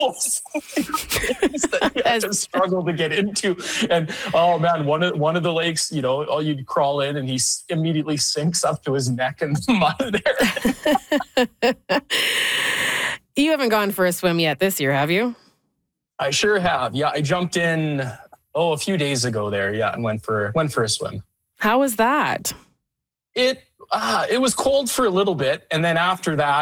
things that you have to struggle to get into. And oh man, one of the lakes, you crawl in and he immediately sinks up to his neck in the mud there. You haven't gone for a swim yet this year, have you? I sure have. Yeah, I jumped in a few days ago there. Yeah, and went for a swim. How was that? It was cold for a little bit, and then after that,